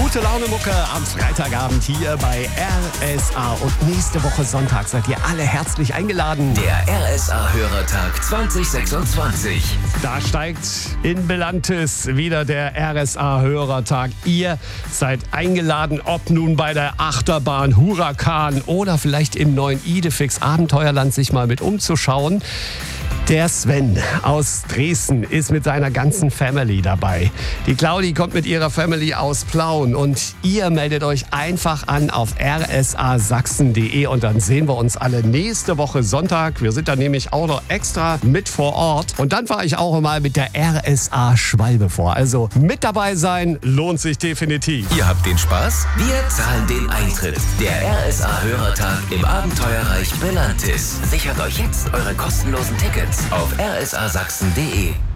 Gute Laune Mucke am Freitagabend hier bei RSA. Und nächste Woche Sonntag seid ihr alle herzlich eingeladen. Der RSA-Hörertag 2026. Da steigt in Belantis wieder der RSA-Hörertag. Ihr seid eingeladen, ob nun bei der Achterbahn Huracan oder vielleicht im neuen Idefix Abenteuerland sich mal mit umzuschauen. Der Sven aus Dresden ist mit seiner ganzen Family dabei. Die Claudi kommt mit ihrer Family aus Plauen und ihr meldet euch einfach an auf rsasachsen.de und dann sehen wir uns alle nächste Woche Sonntag. Wir sind da nämlich auch noch extra mit vor Ort und dann fahre ich auch mal mit der RSA Schwalbe vor. Also mit dabei sein lohnt sich definitiv. Ihr habt den Spaß? Wir zahlen den Eintritt. Der RSA-Hörertag im Abenteuerreich Belantis. Sichert euch jetzt eure kostenlosen Tickets auf rsasachsen.de.